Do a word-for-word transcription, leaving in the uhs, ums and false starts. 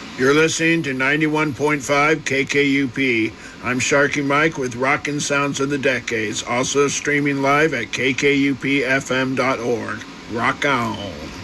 You're listening to ninety-one point five K K U P. I'm Sharky Mike with Rockin' Sounds of the Decades, also streaming live at k k u p f m dot org. Rock on.